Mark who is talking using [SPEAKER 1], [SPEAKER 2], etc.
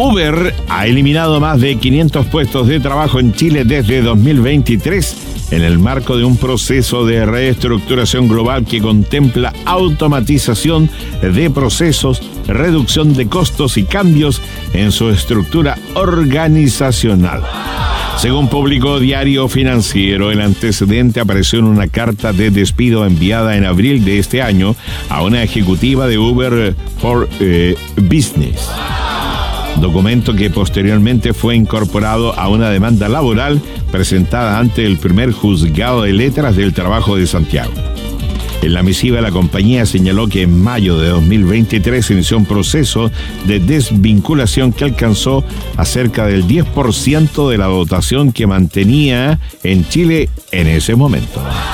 [SPEAKER 1] Uber ha eliminado más de 500 puestos de trabajo en Chile desde 2023 en el marco de un proceso de reestructuración global que contempla automatización de procesos, reducción de costos y cambios en su estructura organizacional. Según publicó Diario Financiero, el antecedente apareció en una carta de despido enviada en abril de este año a una ejecutiva de Uber for Business. Documento que posteriormente fue incorporado a una demanda laboral presentada ante el primer juzgado de letras del trabajo de Santiago. En la misiva, la compañía señaló que en mayo de 2023 inició un proceso de desvinculación que alcanzó a cerca del 10% de la dotación que mantenía en Chile en ese momento.